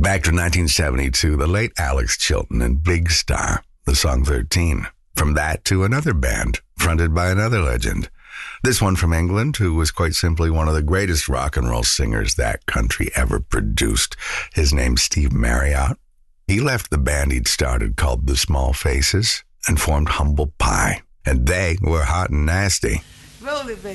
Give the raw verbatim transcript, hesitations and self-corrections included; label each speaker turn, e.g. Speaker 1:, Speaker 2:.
Speaker 1: Back to nineteen seventy-two, the late Alex Chilton and Big Star, the song thirteen. From that to another band, fronted by another legend. This one from England, who was quite simply one of the greatest rock and roll singers that country ever produced. His name's Steve Marriott. He left the band he'd started called The Small Faces and formed Humble Pie. And they were hot and nasty.
Speaker 2: Roll it, baby.